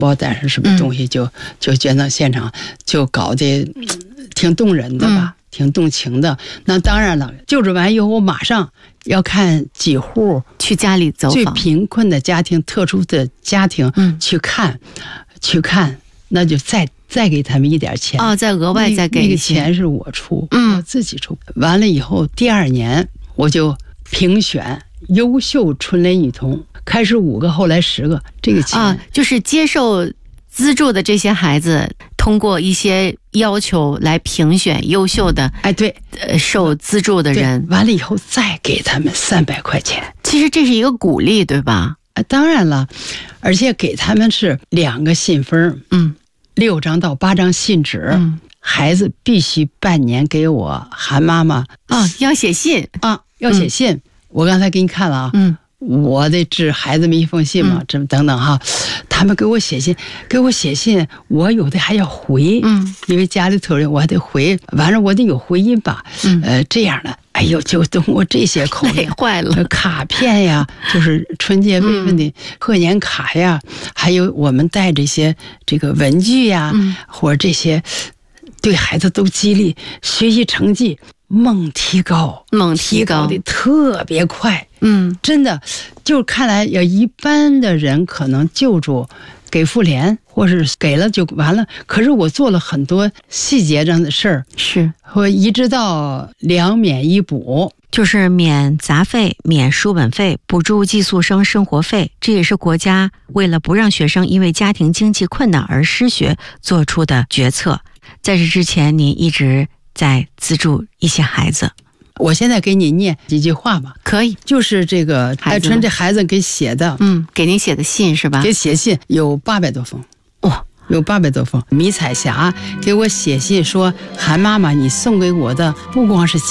包带上什么东西就捐到现场，就搞得挺动人的吧，挺动情的。那当然了，救助完以后，我马上要看几户去家里走访最贫困的家庭、特殊的家庭去看，那就再给他们一点钱再额外再给那个钱是我出，我自己出。完了以后，第2年我就评选优秀春雷女童，开始5个，后来10个。这个钱就是接受资助的这些孩子，通过一些要求来评选优秀的， 对， 受资助的人。 完了以后再给他们300块钱。 其实这是一个鼓励，对吧？ 当然了，而且给他们是2个信封，6张到8张信纸，孩子必须半年给我韩妈妈要写信要写信。我刚才给你看了我得致孩子们一封信嘛，这么等等哈，他们给我写信，我有的还要回，因为家里头人我还得回，完了我得有回音吧，这样的，哎呦，就等我这些口累坏了， 卡片呀，就是春节慰问的贺年卡呀，还有我们带这些这个文具呀，或者这些，对孩子都激励，学习成绩猛提高的特别快。真的，就看来要一般的人可能救助给妇联，或是给了就完了。可是我做了很多细节上的事儿， 是我一直到2免1补， 就是免杂费、免书本费、补助寄宿生生活费，这也是国家为了不让学生因为家庭经济困难而失学做出的决策。在这之前，您一直在资助一些孩子。 我现在给你念几句话吧。 可以， 就是这个爱春这孩子给写的， 给您写的信是吧？ 给写信有800多封，有800多封。迷彩霞给我写信说，韩妈妈，你送给我的不光是